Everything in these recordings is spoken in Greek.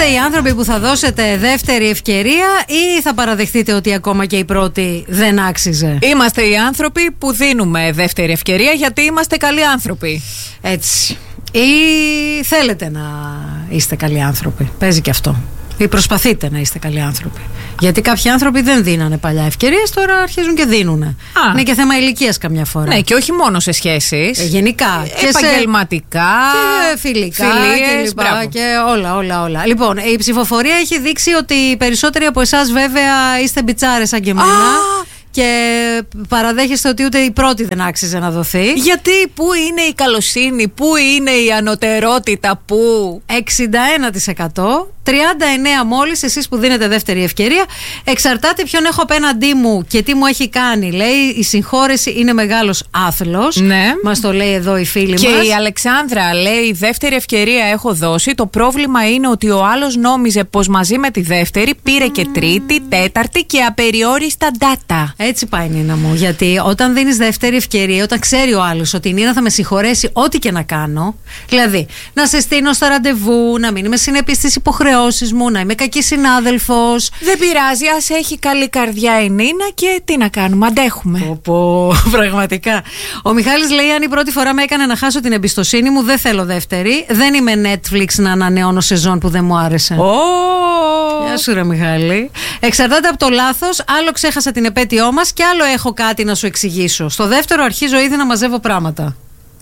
οι άνθρωποι που θα δώσετε δεύτερη ευκαιρία ή θα παραδεχτείτε ότι ακόμα και η πρώτη δεν άξιζε? Είμαστε οι άνθρωποι που δίνουμε δεύτερη ευκαιρία γιατί είμαστε καλοί άνθρωποι. Έτσι. Ή θέλετε να είστε καλοί άνθρωποι? Παίζει και αυτό. Ή προσπαθείτε να είστε καλοί άνθρωποι? Γιατί κάποιοι άνθρωποι δεν δίνανε παλιά ευκαιρίες, τώρα αρχίζουν και δίνουνε. Είναι και θέμα ηλικίας καμιά φορά. Ναι, και όχι μόνο σε σχέσεις. Γενικά. Επαγγελματικά. Και φιλικά φιλίες, και όλα. Λοιπόν, η ψηφοφορία έχει δείξει ότι οι περισσότεροι από εσάς βέβαια είστε μπιτσάρες σαν και εμένα. Και παραδέχεστε ότι ούτε η πρώτη δεν άξιζε να δοθεί. Γιατί, πού είναι η καλοσύνη, πού είναι η ανωτερότητα, πού? 61%. 39 μόλις εσείς που δίνετε δεύτερη ευκαιρία. Εξαρτάται ποιον έχω απέναντί μου και τι μου έχει κάνει. Λέει, η συγχώρεση είναι μεγάλος άθλος. Ναι. Μας το λέει εδώ η φίλη μας. Και η Αλεξάνδρα λέει, δεύτερη ευκαιρία έχω δώσει. Το πρόβλημα είναι ότι ο άλλος νόμιζε πως μαζί με τη δεύτερη πήρε και τρίτη, τέταρτη και απεριόριστα data. Έτσι πάει, Νίνα μου. Γιατί όταν δίνεις δεύτερη ευκαιρία, όταν ξέρει ο άλλος ότι η Νίνα θα με συγχωρέσει ό,τι και να κάνω, δηλαδή να σε στείλω στα ραντεβού, να μην είμαι συνεπής στις υποχρεώσεις μου, να είμαι κακή συνάδελφος. Δεν πειράζει, ας έχει καλή καρδιά η Νίνα και τι να κάνουμε, αντέχουμε. Πραγματικά. Ο Μιχάλης λέει: αν η πρώτη φορά με έκανε να χάσω την εμπιστοσύνη μου, δεν θέλω δεύτερη. Δεν είμαι Netflix να ανανεώνω σεζόν που δεν μου άρεσε. Γεια σου, ρε Μιχάλη. Εξαρτάται από το λάθος. Άλλο ξέχασα την επέτειό μας και άλλο έχω κάτι να σου εξηγήσω. Στο δεύτερο αρχίζω ήδη να μαζεύω πράγματα.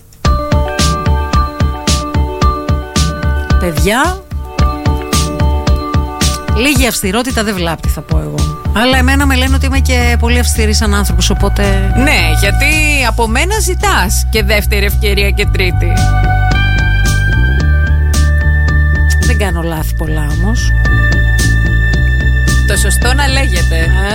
Παιδιά, λίγη αυστηρότητα δεν βλάπτει, θα πω εγώ. Αλλά εμένα με λένε ότι είμαι και πολύ αυστηρή σαν άνθρωπος, οπότε... Ναι, γιατί από μένα ζητάς και δεύτερη ευκαιρία και τρίτη. Δεν κάνω λάθη πολλά όμως. Το σωστό να λέγεται.